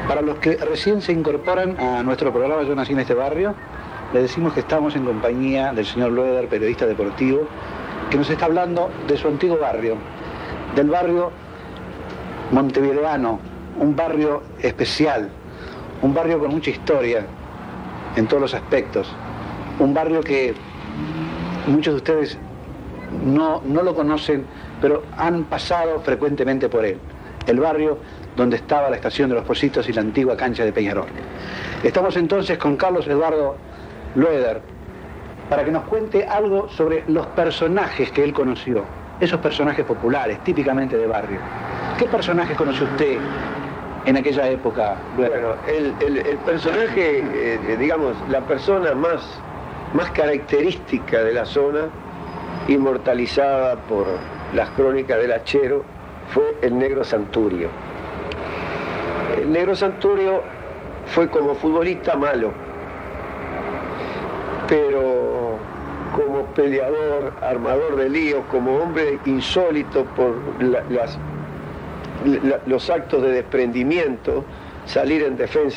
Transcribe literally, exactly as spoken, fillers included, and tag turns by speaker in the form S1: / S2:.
S1: Para los que recién se incorporan a nuestro programa Yo nací en este barrio, les decimos que estamos en compañía del señor Loeder, periodista deportivo, que nos está hablando de su antiguo barrio, del barrio montevideano, un barrio especial, un barrio con mucha historia en todos los aspectos, un barrio que muchos de ustedes no, no lo conocen, pero han pasado frecuentemente por él, el barrio donde estaba la estación de los Pocitos y la antigua cancha de Peñarol. Estamos entonces con Carlos Eduardo Loeder para que nos cuente algo sobre los personajes que él conoció, esos personajes populares, típicamente de barrio. ¿Qué personajes conoció usted en aquella época, Loeder?
S2: Bueno, el, el, el personaje, eh, digamos, la persona más, más característica de la zona, inmortalizada por las crónicas del Hachero, fue el Negro Santurio. El Negro Santurio fue como futbolista malo, pero como peleador, armador de líos, como hombre insólito por la, las, la, los actos de desprendimiento, salir en defensa